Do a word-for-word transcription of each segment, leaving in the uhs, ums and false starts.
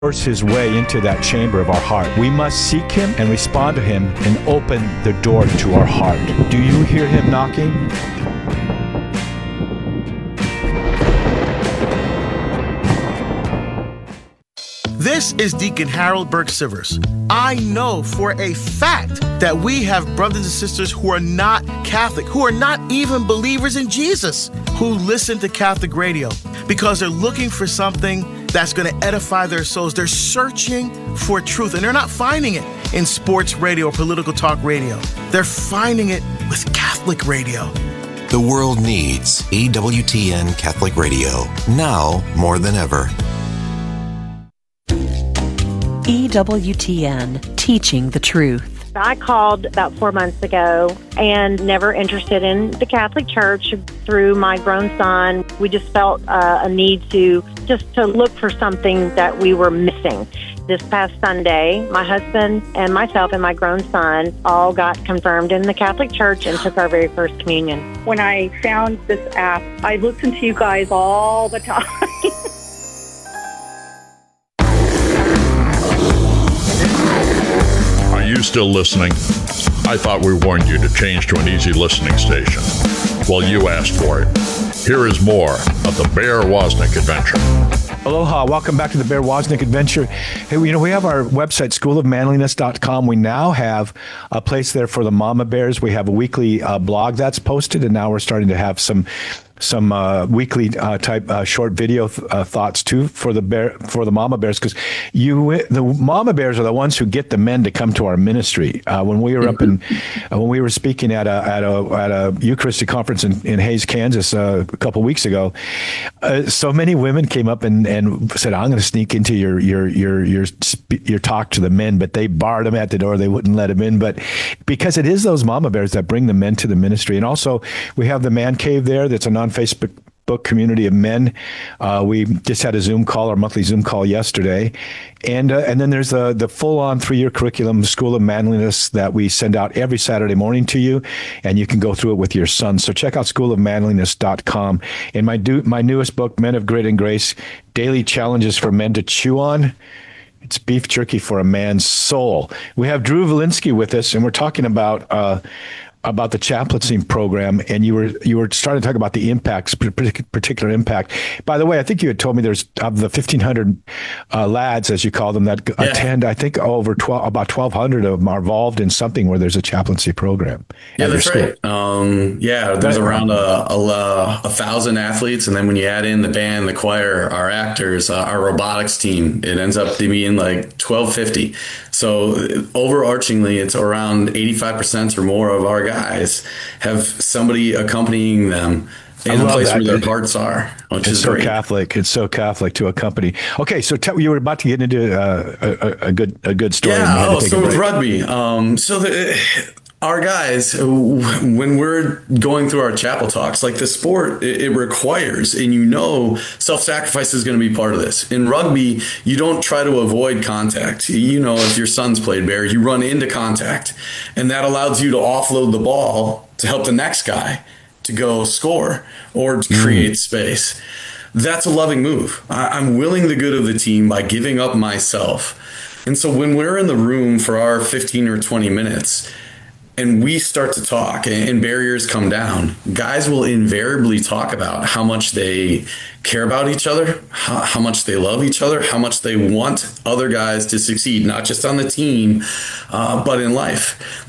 force his way into that chamber of our heart. We must seek him and respond to him and open the door to our heart. Do you hear him knocking? This is Deacon Harold Burke Sivers. I know for a fact that we have brothers and sisters who are not Catholic, who are not even believers in Jesus, who listen to Catholic radio because they're looking for something that's going to edify their souls. They're searching for truth, and they're not finding it in sports radio or political talk radio. They're finding it with Catholic radio. The world needs E W T N Catholic Radio, now more than ever. E W T N, teaching the truth. I called about four months ago and never interested in the Catholic Church. Through my grown son, we just felt uh, a need to just to look for something that we were missing. This past Sunday, my husband and myself and my grown son all got confirmed in the Catholic Church and took our very first communion. When I found this app, I listened to you guys all the time. Are you still listening? I thought we warned you to change to an easy listening station. Well, you asked for it. Here is more of the Bear Wozniak Adventure. Aloha, welcome back to the Bear Wozniak Adventure. Hey, you know, we have our website, school of manliness dot com. We now have a place there for the mama bears. We have a weekly uh, blog that's posted, and now we're starting to have some some uh, weekly uh, type uh, short video th- uh, thoughts too for the bear for the mama bears, because you the mama bears are the ones who get the men to come to our ministry. Uh, when we were up in uh, when we were speaking at a at a at a Eucharistic conference in, in Hays, Kansas uh, a couple weeks ago, uh, so many women came up and, and said, "I'm going to sneak into your your your your your talk to the men," but they barred them at the door. They wouldn't let them in. But because it is those mama bears that bring the men to the ministry, and also we have the man cave there. That's a non Facebook book community of men. Uh, we just had a Zoom call, our monthly Zoom call yesterday. And uh, and then there's the, the full-on three-year curriculum, School of Manliness, that we send out every Saturday morning to you, and you can go through it with your son. So check out school of manliness dot com. And my, do, my newest book, Men of Grit and Grace, Daily Challenges for Men to Chew On. It's beef jerky for a man's soul. We have Drew Valinsky with us, and we're talking about uh, about the chaplaincy program, and you were you were starting to talk about the impacts, particular impact. By the way, I think you had told me there's of the fifteen hundred uh, lads, as you call them, that yeah. attend. I think over twelve, about twelve hundred of them are involved in something where there's a chaplaincy program. Yeah, that's right. Um, yeah, there's around a, a, a thousand athletes, and then when you add in the band, the choir, our actors, uh, our robotics team, it ends up being like twelve fifty. So overarchingly, it's around eighty-five percent or more of our guys have somebody accompanying them in the place that. where their hearts are, which it's is so great. Catholic. It's so Catholic to accompany. Okay, so t- you were about to get into uh, a, a good a good story. Yeah. Oh, so with rugby, um, so the. Our guys, when we're going through our chapel talks, like the sport, it, it requires, and you know, self-sacrifice is going to be part of this. In rugby, you don't try to avoid contact. You know, if your son's played bear, you run into contact, and that allows you to offload the ball to help the next guy to go score or to create mm. space. That's a loving move. I, I'm willing the good of the team by giving up myself. And so when we're in the room for our fifteen or twenty minutes, and we start to talk and barriers come down, guys will invariably talk about how much they care about each other, how, how much they love each other, how much they want other guys to succeed, not just on the team, uh, but in life.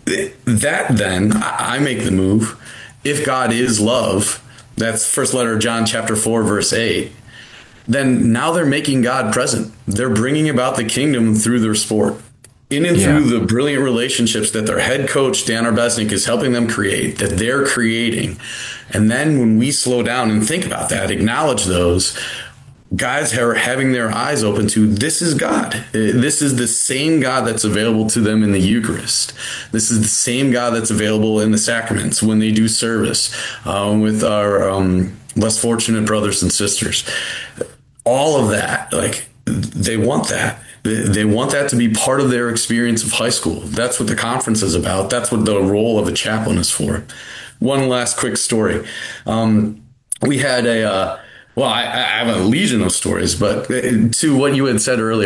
That then, I make the move. If God is love, that's first letter of John chapter four, verse eight, then now they're making God present. They're bringing about the kingdom through their sport. In and yeah. through the brilliant relationships that their head coach, Dan Arbesnik, is helping them create, that they're creating. And then when we slow down and think about that, acknowledge those, guys are having their eyes open to this is God. This is the same God that's available to them in the Eucharist. This is the same God that's available in the sacraments when they do service uh, with our um, less fortunate brothers and sisters. All of that, like, they want that. They want that to be part of their experience of high school. That's what the conference is about. That's what the role of a chaplain is for. One last quick story. Um, we had a uh, Well, I, I have a legion of stories, but to what you had said earlier,